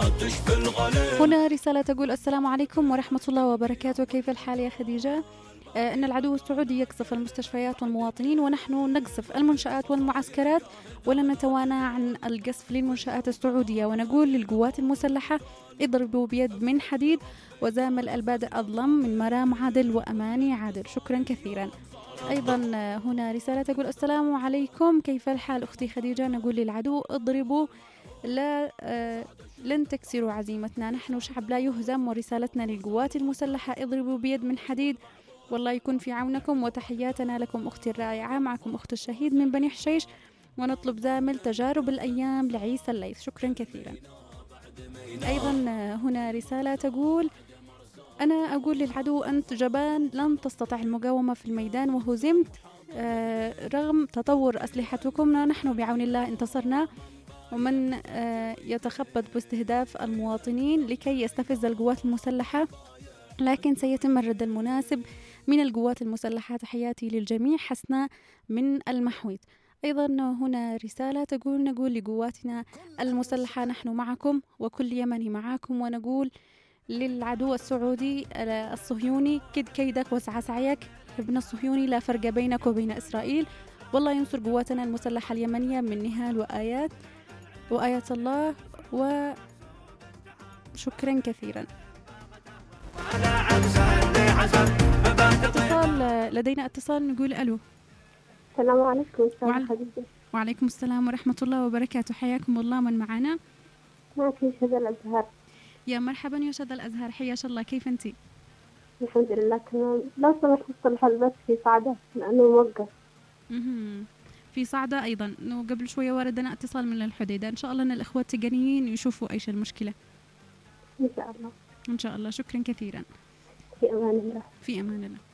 هنا رسالة تقول: السلام عليكم ورحمة الله وبركاته، كيف الحال يا خديجة؟ إن العدو السعودي يقصف المستشفيات والمواطنين، ونحن نقصف المنشآت والمعسكرات، ولن نتوانى عن القصف للمنشآت السعودية، ونقول للقوات المسلحة: اضربوا بيد من حديد. وزامل البادئ أظلم من مرام عادل وأماني عادل. شكرا كثيرا. أيضا هنا رسالة تقول: السلام عليكم، كيف الحال أختي خديجة؟ نقول للعدو: اضربوا، لا لن تكسروا عزيمتنا، نحن شعب لا يهزم. ورسالتنا للقوات المسلحة: اضربوا بيد من حديد، والله يكون في عونكم. وتحياتنا لكم أختي الرائعة، معكم أخت الشهيد من بني حشيش. ونطلب زامل تجارب الأيام لعيسى الليث. شكرا كثيرا. أيضا هنا رسالة تقول: أنا أقول للعدو: أنت جبان، لن تستطيع المقاومة في الميدان وهزمت رغم تطور أسلحتكم. نحن بعون الله انتصرنا. ومن يتخبط باستهداف المواطنين لكي يستفز القوات المسلحة، لكن سيتم الرد المناسب من القوات المسلحة. تحياتي للجميع، حسناء من المحويط. أيضا هنا رسالة تقول: نقول لقواتنا المسلحة: نحن معكم، وكل يمني معكم. ونقول للعدو السعودي الصهيوني: كد كيدك وسعى سعيك، ابن الصهيوني لا فرق بينك وبين إسرائيل. والله ينصر قواتنا المسلحة اليمنية من نهال وآيات الله. وشكرا كثيرا. لدينا اتصال، نقول ألو. السلام عليكم أستاذة خديجة. وعليكم السلام ورحمة الله وبركاته، حياكم الله. من معنا؟ معك شذى الأزهر. يا مرحبا يا شذى الأزهر، حياش الله، كيف أنتي؟ الحمد لله تمام. لو سمحت تصلح البث في صعدة لأنه موقف. في صعدة أيضا، قبل شوية وردنا اتصال من الحديدة. إن شاء الله أن الأخوة التقنيين يشوفوا إيش المشكلة. إن شاء الله. إن شاء الله. شكرا كثيرا. في أمان الله. في أمان الله.